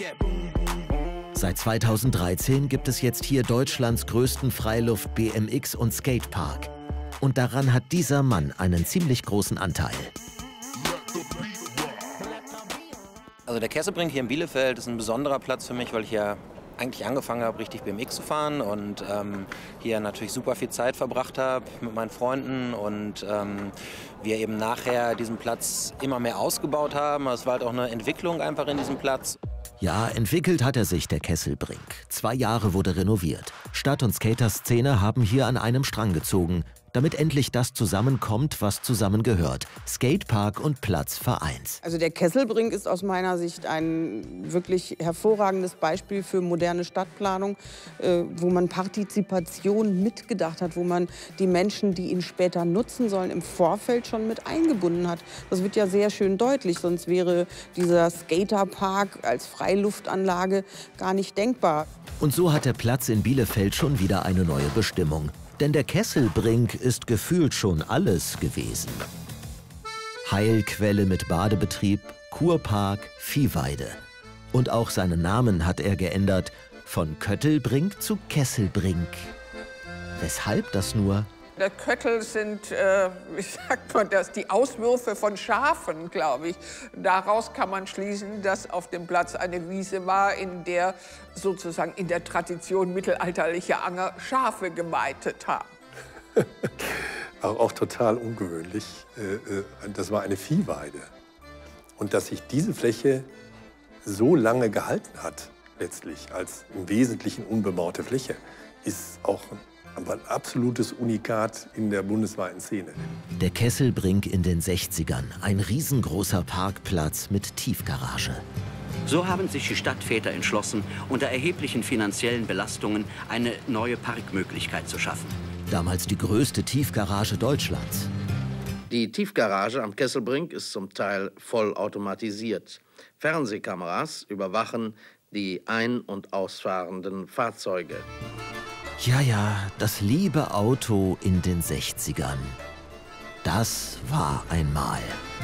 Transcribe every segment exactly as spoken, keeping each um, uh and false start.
Seit zweitausenddreizehn gibt es jetzt hier Deutschlands größten Freiluft-B M X- und Skatepark. Und daran hat dieser Mann einen ziemlich großen Anteil. Also der Kesselbrink hier in Bielefeld ist ein besonderer Platz für mich, weil ich hier eigentlich angefangen habe, richtig B M X zu fahren und ähm, hier natürlich super viel Zeit verbracht habe mit meinen Freunden und ähm, wir eben nachher diesen Platz immer mehr ausgebaut haben. Es war halt auch eine Entwicklung einfach in diesem Platz. Ja, entwickelt hat er sich, der Kesselbrink. Zwei Jahre wurde renoviert. Stadt- und Skaterszene haben hier an einem Strang gezogen, damit endlich das zusammenkommt, was zusammengehört. Skatepark und Platz vereint. Also der Kesselbrink ist aus meiner Sicht ein wirklich hervorragendes Beispiel für moderne Stadtplanung, äh, wo man Partizipation mitgedacht hat, wo man die Menschen, die ihn später nutzen sollen, im Vorfeld schon mit eingebunden hat. Das wird ja sehr schön deutlich, sonst wäre dieser Skaterpark als Freiluftanlage gar nicht denkbar. Und so hat der Platz in Bielefeld schon wieder eine neue Bestimmung. Denn der Kesselbrink ist gefühlt schon alles gewesen. Heilquelle mit Badebetrieb, Kurpark, Viehweide. Und auch seinen Namen hat er geändert, von Köttelbrink zu Kesselbrink. Weshalb das nur? Der Köttel sind, äh, wie sagt man das, die Auswürfe von Schafen, glaube ich. Daraus kann man schließen, dass auf dem Platz eine Wiese war, in der sozusagen in der Tradition mittelalterlicher Anger Schafe gemeitet haben. auch, auch total ungewöhnlich. Das war eine Viehweide. Und dass sich diese Fläche so lange gehalten hat, letztlich als im Wesentlichen unbebaute Fläche, ist auch aber ein absolutes Unikat in der bundesweiten Szene. Der Kesselbrink in den sechzigern, ein riesengroßer Parkplatz mit Tiefgarage. So haben sich die Stadtväter entschlossen, unter erheblichen finanziellen Belastungen eine neue Parkmöglichkeit zu schaffen. Damals die größte Tiefgarage Deutschlands. Die Tiefgarage am Kesselbrink ist zum Teil vollautomatisiert. Fernsehkameras überwachen die ein- und ausfahrenden Fahrzeuge. Ja, ja, das liebe Auto in den sechzigern. Das war einmal.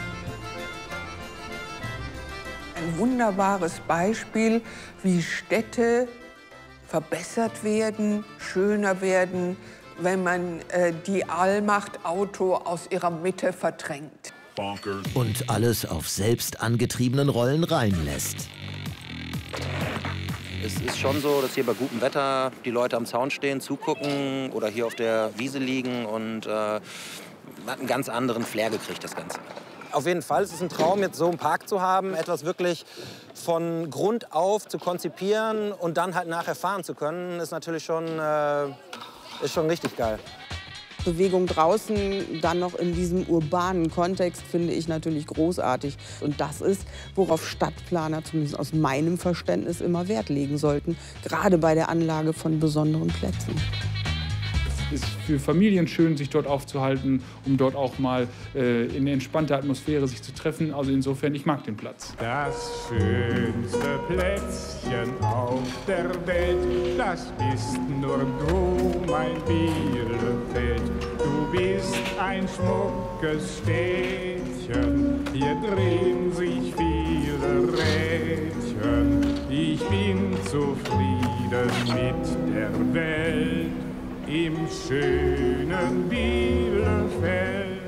Ein wunderbares Beispiel, wie Städte verbessert werden, schöner werden, wenn man äh, die Allmacht Auto aus ihrer Mitte verdrängt. Und alles auf selbst angetriebenen Rollen reinlässt. Es ist schon so, dass hier bei gutem Wetter die Leute am Zaun stehen, zugucken oder hier auf der Wiese liegen und äh, man hat einen ganz anderen Flair gekriegt, das Ganze. Auf jeden Fall ist es ein Traum, jetzt so einen Park zu haben, etwas wirklich von Grund auf zu konzipieren und dann halt nachher fahren zu können, ist natürlich schon, äh, ist schon richtig geil. Bewegung draußen, dann noch in diesem urbanen Kontext, finde ich natürlich großartig. Und das ist, worauf Stadtplaner, zumindest aus meinem Verständnis, immer Wert legen sollten. Gerade bei der Anlage von besonderen Plätzen. Es ist für Familien schön, sich dort aufzuhalten, um dort auch mal äh, in entspannter Atmosphäre sich zu treffen. Also insofern, ich mag den Platz. Das schönste Plätzchen auf der Welt, das bist nur du, mein Bielefeld. Du bist ein schmuckes Städtchen, hier drehen sich viele Rädchen. Ich bin zufrieden mit der Welt. Im schönen Bielefeld.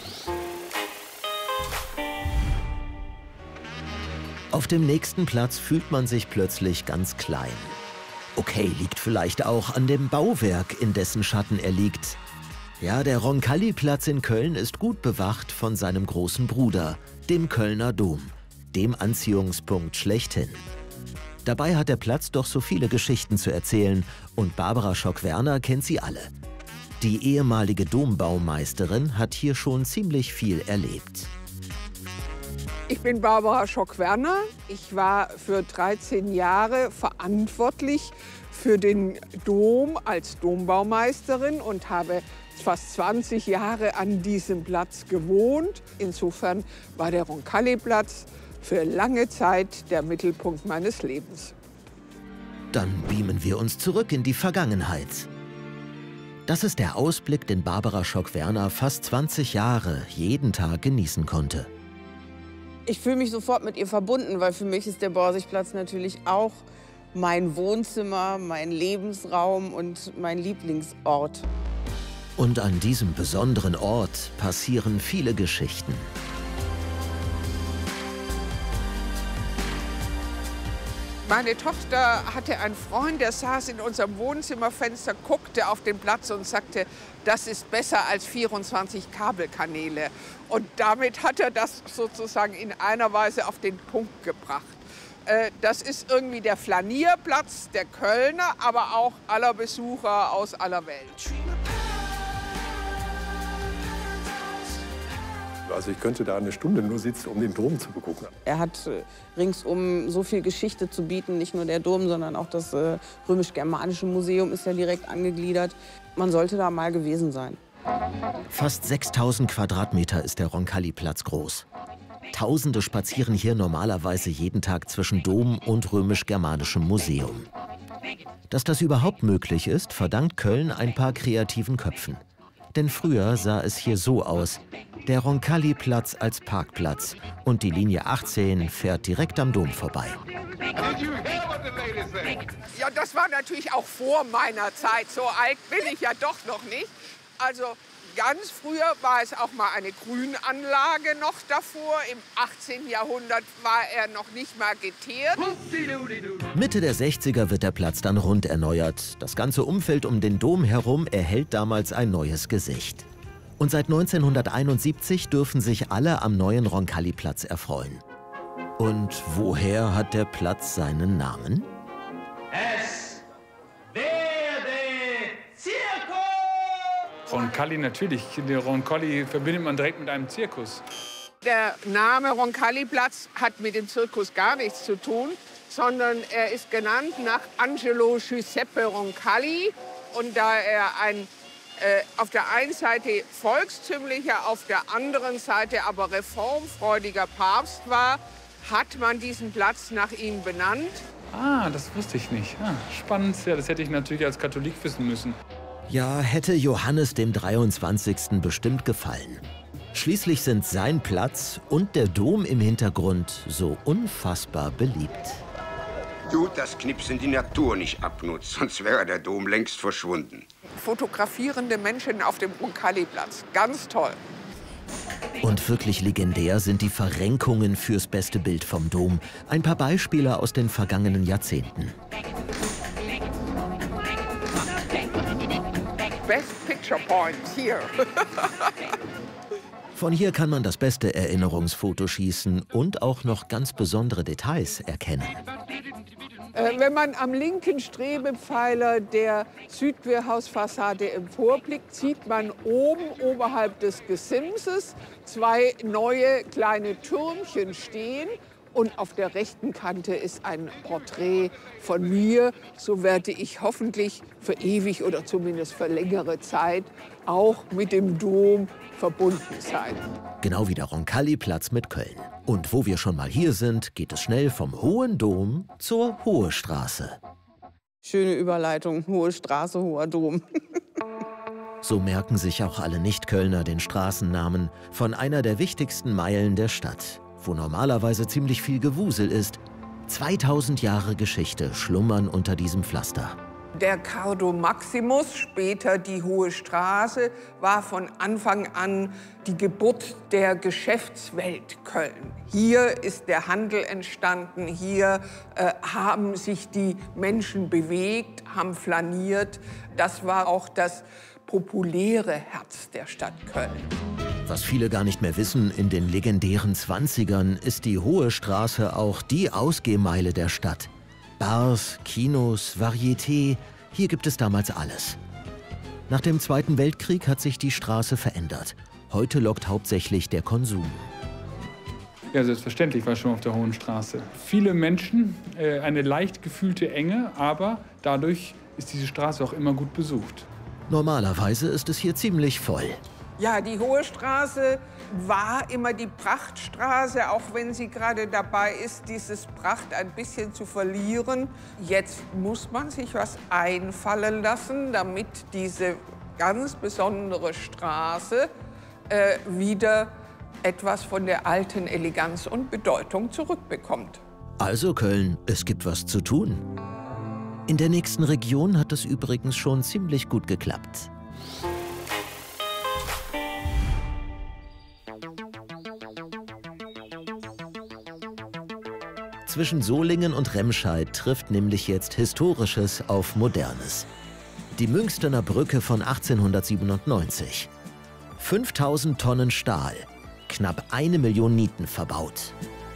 Auf dem nächsten Platz fühlt man sich plötzlich ganz klein. Okay, liegt vielleicht auch an dem Bauwerk, in dessen Schatten er liegt. Ja, der Roncalli-Platz in Köln ist gut bewacht von seinem großen Bruder, dem Kölner Dom, dem Anziehungspunkt schlechthin. Dabei hat der Platz doch so viele Geschichten zu erzählen und Barbara Schock-Werner kennt sie alle. Die ehemalige Dombaumeisterin hat hier schon ziemlich viel erlebt. Ich bin Barbara Schock-Werner. Ich war für dreizehn Jahre verantwortlich für den Dom als Dombaumeisterin und habe fast zwanzig Jahre an diesem Platz gewohnt. Insofern war der Roncalli-Platz für lange Zeit der Mittelpunkt meines Lebens. Dann beamen wir uns zurück in die Vergangenheit. Das ist der Ausblick, den Barbara Schock-Werner fast zwanzig Jahre jeden Tag genießen konnte. Ich fühle mich sofort mit ihr verbunden, weil für mich ist der Borsigplatz natürlich auch mein Wohnzimmer, mein Lebensraum und mein Lieblingsort. Und an diesem besonderen Ort passieren viele Geschichten. Meine Tochter hatte einen Freund, der saß in unserem Wohnzimmerfenster, guckte auf den Platz und sagte, das ist besser als vierundzwanzig Kabelkanäle. Und damit hat er das sozusagen in einer Weise auf den Punkt gebracht. Das ist irgendwie der Flanierplatz der Kölner, aber auch aller Besucher aus aller Welt. Also ich könnte da eine Stunde nur sitzen, um den Dom zu begucken. Er hat äh, ringsum so viel Geschichte zu bieten, nicht nur der Dom, sondern auch das äh, römisch-germanische Museum ist ja direkt angegliedert. Man sollte da mal gewesen sein. Fast sechstausend Quadratmeter ist der Roncalli-Platz groß. Tausende spazieren hier normalerweise jeden Tag zwischen Dom und römisch-germanischem Museum. Dass das überhaupt möglich ist, verdankt Köln ein paar kreativen Köpfen. Denn früher sah es hier so aus. Der Roncalli-Platz als Parkplatz und die Linie achtzehn fährt direkt am Dom vorbei. Ja, das war natürlich auch vor meiner Zeit. So alt bin ich ja doch noch nicht. Also ganz früher war es auch mal eine Grünanlage noch davor. Im achtzehnten Jahrhundert war er noch nicht mal geteert. Mitte der sechziger wird der Platz dann rund erneuert. Das ganze Umfeld um den Dom herum erhält damals ein neues Gesicht. Und seit neunzehnhunderteinundsiebzig dürfen sich alle am neuen Roncalli-Platz erfreuen. Und woher hat der Platz seinen Namen? Es werde Zirkus! Roncalli natürlich. Der Roncalli verbindet man direkt mit einem Zirkus. Der Name Roncalli-Platz hat mit dem Zirkus gar nichts zu tun, sondern er ist genannt nach Angelo Giuseppe Roncalli. Und da er ein äh, auf der einen Seite volkstümlicher, auf der anderen Seite aber reformfreudiger Papst war, hat man diesen Platz nach ihm benannt. Ah, das wusste ich nicht. Ah, spannend. Ja, das hätte ich natürlich als Katholik wissen müssen. Ja, hätte Johannes dem dreiundzwanzigsten bestimmt gefallen. Schließlich sind sein Platz und der Dom im Hintergrund so unfassbar beliebt. Tut das Knipsen die Natur nicht abnutzt, sonst wäre der Dom längst verschwunden. Fotografierende Menschen auf dem Roncalli-Platz. Ganz toll. Und wirklich legendär sind die Verrenkungen fürs beste Bild vom Dom. Ein paar Beispiele aus den vergangenen Jahrzehnten. Best Picture Point hier. Von hier kann man das beste Erinnerungsfoto schießen und auch noch ganz besondere Details erkennen. Äh, wenn man am linken Strebepfeiler der Südquerhausfassade emporblickt, sieht man oben oberhalb des Gesimses zwei neue kleine Türmchen stehen. Und auf der rechten Kante ist ein Porträt von mir. So werde ich hoffentlich für ewig oder zumindest für längere Zeit auch mit dem Dom verbunden sein. Genau wie der Roncalli-Platz mit Köln. Und wo wir schon mal hier sind, geht es schnell vom Hohen Dom zur Hohe Straße. Schöne Überleitung, Hohe Straße, Hoher Dom. So merken sich auch alle Nicht-Kölner den Straßennamen von einer der wichtigsten Meilen der Stadt, wo normalerweise ziemlich viel Gewusel ist. zweitausend Jahre Geschichte schlummern unter diesem Pflaster. Der Cardo Maximus, später die Hohe Straße, war von Anfang an die Geburt der Geschäftswelt Köln. Hier ist der Handel entstanden, hier äh, haben sich die Menschen bewegt, haben flaniert. Das war auch das populäre Herz der Stadt Köln. Was viele gar nicht mehr wissen, in den legendären zwanzigern ist die Hohe Straße auch die Ausgehmeile der Stadt. Bars, Kinos, Varieté, hier gibt es damals alles. Nach dem Zweiten Weltkrieg hat sich die Straße verändert. Heute lockt hauptsächlich der Konsum. Ja, selbstverständlich war ich schon auf der Hohen Straße. Viele Menschen, äh, eine leicht gefühlte Enge, aber dadurch ist diese Straße auch immer gut besucht. Normalerweise ist es hier ziemlich voll. Ja, die Hohe Straße war immer die Prachtstraße, auch wenn sie gerade dabei ist, dieses Pracht ein bisschen zu verlieren. Jetzt muss man sich was einfallen lassen, damit diese ganz besondere Straße äh, wieder etwas von der alten Eleganz und Bedeutung zurückbekommt. Also Köln, es gibt was zu tun. In der nächsten Region hat es übrigens schon ziemlich gut geklappt. Zwischen Solingen und Remscheid trifft nämlich jetzt Historisches auf Modernes. Die Münchstener Brücke von achtzehnhundertsiebenundneunzig. fünftausend Tonnen Stahl, knapp eine Million Nieten verbaut.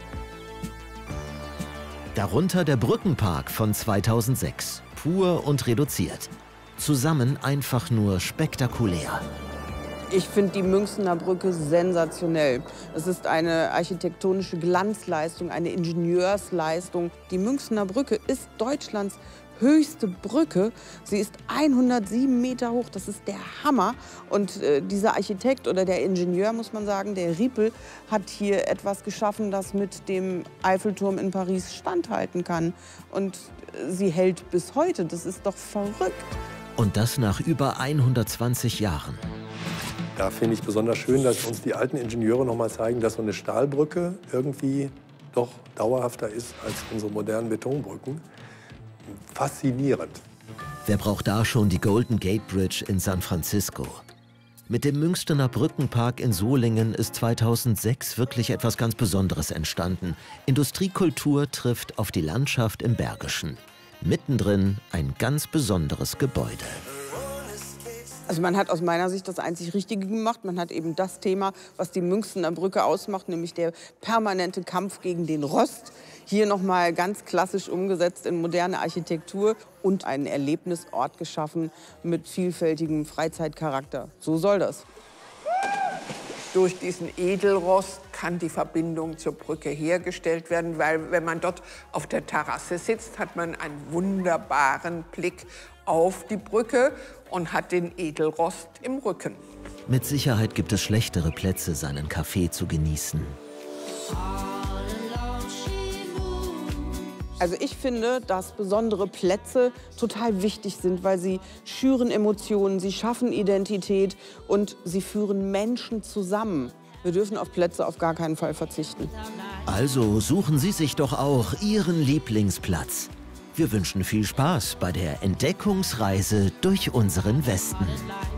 Darunter der Brückenpark von zweitausendsechs, pur und reduziert. Zusammen einfach nur spektakulär. Ich finde die Münchstener Brücke sensationell. Es ist eine architektonische Glanzleistung, eine Ingenieursleistung. Die Münchstener Brücke ist Deutschlands höchste Brücke. Sie ist hundertsieben Meter hoch, das ist der Hammer. Und äh, dieser Architekt oder der Ingenieur, muss man sagen, der Riepel, hat hier etwas geschaffen, das mit dem Eiffelturm in Paris standhalten kann. Und äh, sie hält bis heute, das ist doch verrückt. Und das nach über hundertzwanzig Jahren. Da finde ich besonders schön, dass uns die alten Ingenieure noch mal zeigen, dass so eine Stahlbrücke irgendwie doch dauerhafter ist als unsere modernen Betonbrücken. Faszinierend. Wer braucht da schon die Golden Gate Bridge in San Francisco? Mit dem Münchstener Brückenpark in Solingen ist zweitausendsechs wirklich etwas ganz Besonderes entstanden. Industriekultur trifft auf die Landschaft im Bergischen. Mittendrin ein ganz besonderes Gebäude. Also man hat aus meiner Sicht das einzig Richtige gemacht. Man hat eben das Thema, was die Münchstener Brücke ausmacht, nämlich der permanente Kampf gegen den Rost, hier noch mal ganz klassisch umgesetzt in moderne Architektur und einen Erlebnisort geschaffen mit vielfältigem Freizeitcharakter. So soll das. Durch diesen Edelrost kann die Verbindung zur Brücke hergestellt werden, weil wenn man dort auf der Terrasse sitzt, hat man einen wunderbaren Blick auf die Brücke und hat den Edelrost im Rücken. Mit Sicherheit gibt es schlechtere Plätze, seinen Kaffee zu genießen. Also ich finde, dass besondere Plätze total wichtig sind, weil sie schüren Emotionen, sie schaffen Identität und sie führen Menschen zusammen. Wir dürfen auf Plätze auf gar keinen Fall verzichten. Also suchen Sie sich doch auch Ihren Lieblingsplatz. Wir wünschen viel Spaß bei der Entdeckungsreise durch unseren Westen.